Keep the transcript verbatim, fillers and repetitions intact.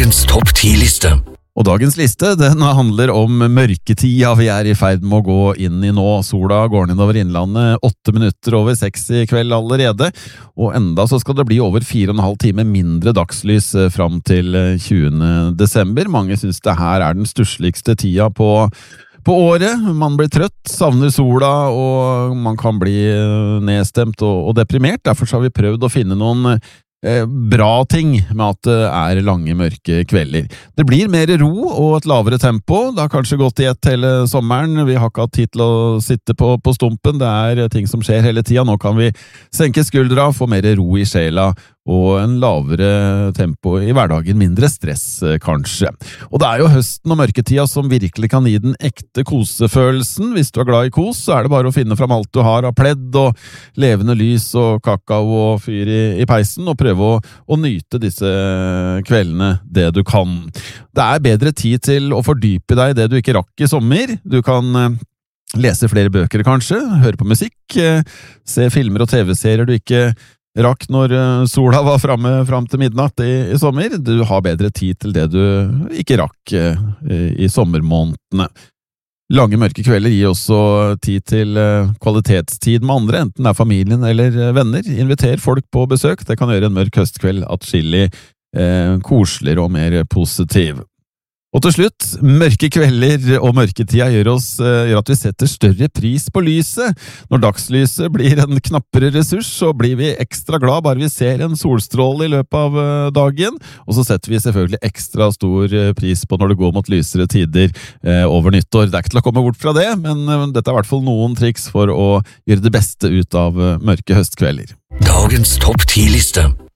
Dagens topp ti-liste. Og dagens liste, den handler om mørketida vi er i ferd med å gå inn i nå. Sola går ned over innlandet, åtte minutter over seks i kveld allerede, og enda så skal det bli over fire og en halv time mindre dagslys fram til tjuende desember. Mange synes det her er den stussligste tida på På året. Man blir trøtt, savner sola, og man kan bli nedstemt og, og deprimert. Derfor har vi prøvd å finne noen eh, bra ting med at det er lange, mørke kvelder. Det blir mer ro og et lavere tempo. Det har kanskje gått i ett hele sommeren. Vi har ikke hatt tid til å sitte på, på stumpen. Det er ting som skjer hele tida. Nå kan vi senke skuldra, få mer ro i sjela, og en lavere tempo i hverdagen, mindre stress kanskje. Og det er jo høsten og mørketida som virkelig kan gi den ekte kosefølelsen. Hvis du er glad i kos, så er det bare å finne fram alt du har av pledd og levende lys og kakao og fyr i, i peisen, og prøve å, å nyte disse kveldene det du kan. Det er bedre tid til å fordype deg i det du ikke rakk i sommer. Du kan lese flere bøker kanskje, høre på musikk, se filmer og tv-serier du ikke rakk når sola var fremme fram til midnatt i, i sommer. Du har bedre tid til det du ikke rakk i, i sommermånedene. Lange mørke kvelder gir også tid til kvalitetstid med andre, enten det er familien eller venner. Inviter folk på besøk. Det kan gjøre en mørk høstkveld atskillig eh, koseligere og mer positiv. Og til slutt, mørke kvelder og mørketida gjør, oss, gjør at vi setter større pris på lyset. Når dagslyset blir en knappere ressurs, så blir vi ekstra glad bare vi ser en solstråle i løpet av dagen. Og så setter vi selvfølgelig ekstra stor pris på når det går mot lysere tider eh, over nyttår. Det er ikke til å komme bort fra det, men dette er i hvert fall noen triks for å gjøre det beste ut av mørke høstkvelder. Dagens topp ti-liste.